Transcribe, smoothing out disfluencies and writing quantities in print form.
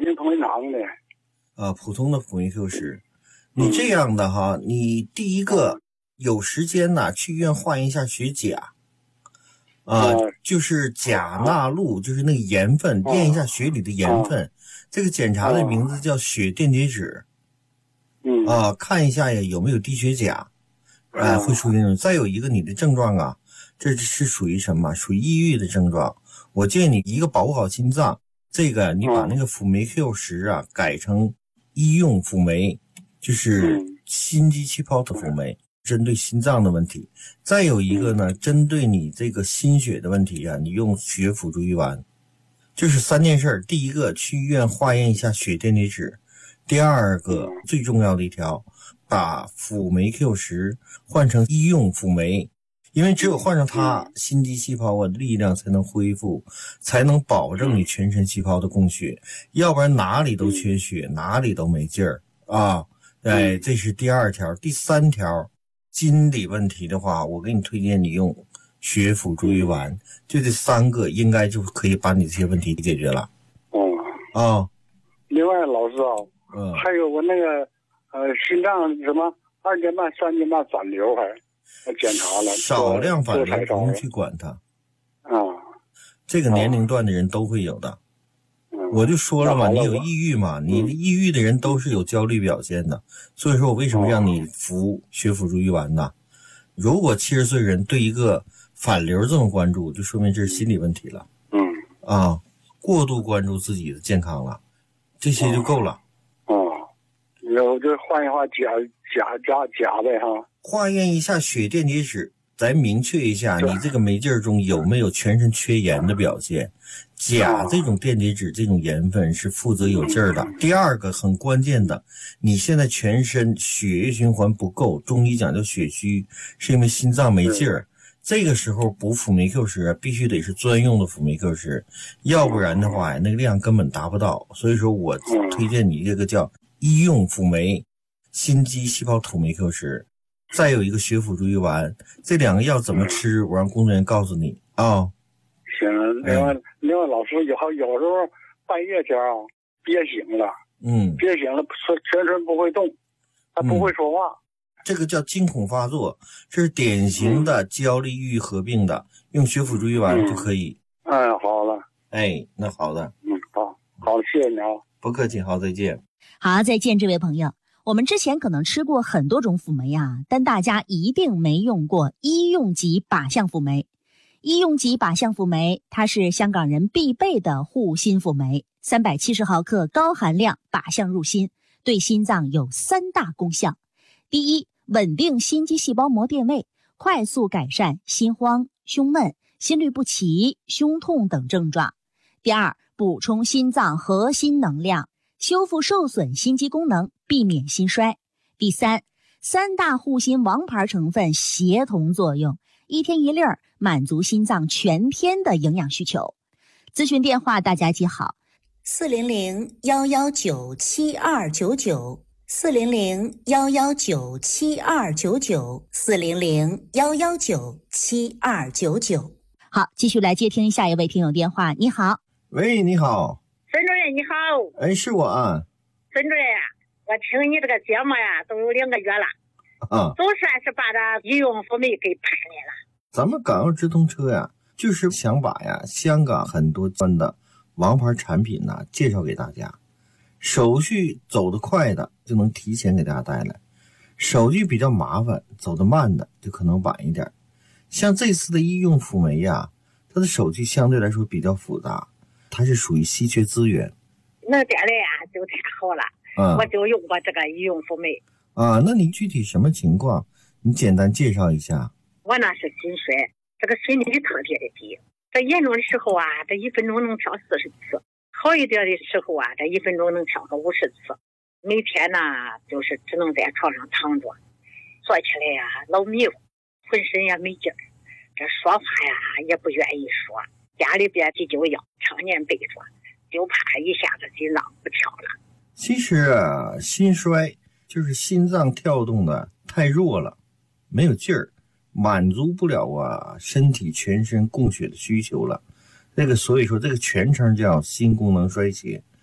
经同仁堂的。 普通的辅酶 Q10。你这样的哈，你第一个有时间呢，去医院化验一下血钾。就是钾钠镕，就是那个盐分，验一下血里的盐分。这个检查的名字叫血电解质。看一下呀有没有低血钾。会属于那种。再有一个你的症状啊，这是属于什么？属于抑郁的症状。我建议你一个保护好心脏，这个你把那个辅酶 Q10啊改成医用辅酶，就是心肌气泡的辅酶，针对心脏的问题。再有一个呢，针对你这个心血的问题啊，你用血辅助乙烷。就是3件事。第一个，去医院化验一下血电解质。第二个，最重要的一条，把辅酶 Q10换成医用辅酶，因为只有换上它，心肌细胞的力量才能恢复，才能保证你全身细胞的供血，要不然哪里都缺血，哪里都没劲儿啊。这是第2条。第3条，心理问题的话，我给你推荐你用血辅助乙烷，就这3个应该就可以把你这些问题解决了。 另外老师还有我那个心脏什么2斤半3斤半反流，还检查了， 少量反流不用去管它。这个年龄段的人都会有的。我就说了嘛，你有抑郁嘛，你抑郁的人都是有焦虑表现的，所以说我为什么让你服血辅助乙烷呢？如果70岁人对一个反流这么关注，就说明这是心理问题了。过度关注自己的健康了，这些就够了。 我就换一换钾呗哈。 化验一下血电解质，咱明确一下你这个没劲儿中有没有全身缺盐的表现。钾这种电解质这种盐分是负责有劲儿的。第二个很关键的，你现在全身血液循环不够，中医讲叫血虚，是因为心脏没劲儿。这个时候补辅酶 Q10 必须得是专用的辅酶 Q10， 要不然的话那个量根本达不到。所以说我推荐你这个叫医用辅酶心肌细胞土酶 Q10， 再有一个血辅助乙烷。这2个药怎么吃，我让工作人员告诉你啊。 行，另外老师有时候半夜前憋醒了，憋醒了全身不会动，他不会说话。 这个叫惊恐发作，这是典型的焦虑抑郁合并的，用血辅助乙烷就可以。 好了。 那好的。 好，谢谢你啊。 不客气，好，再见。 好，再见，这位朋友。我们之前可能吃过很多种辅酶啊，但大家一定没用过医用级靶向辅酶。医用级靶向辅酶，它是香港人必备的护心辅酶，370毫克高含量靶向入心，对心脏有3大功效。第一，稳定心肌细胞膜电位，快速改善心慌、胸闷、心律不齐、胸痛等症状。第二，补充心脏核心能量，修复受损心肌功能，避免心衰。第三，3大护心王牌成分协同作用，一天一粒儿，满足心脏全天的营养需求。咨询电话大家记好：400-119-7299。400-119-7299，400-119-7299。好，继续来接听下一位听友电话。你好。 喂，你好。 孙主任你好。 是我啊。 孙主任呀，我听你这个节目呀都有2个月了，总算是把这医用辅酶给办来了。 咱们港澳直通车呀，就是想把香港很多的王牌产品介绍给大家，手续走得快的就能提前给大家带来，手续比较麻烦走得慢的就可能晚一点。像这次的医用辅酶它的手续相对来说比较复杂，它是属于稀缺资源。 能带来就太好了。我就用过这个医用辅酶。 那你具体什么情况你简单介绍一下。 我那是心衰，这个心率特别的低，这严重的时候这1分钟能跳40次，好一点的时候这1分钟能跳个50次。每天就是只能在床上躺着，坐起来老迷糊，浑身也没劲儿，这说话也不愿意说，家里边急救药常年备着，就怕一下子心脏不跳了。 其实心衰就是心脏跳动的太弱了，没有劲儿，满足不了身体全身供血的需求了。所以说这个全称叫心功能衰竭。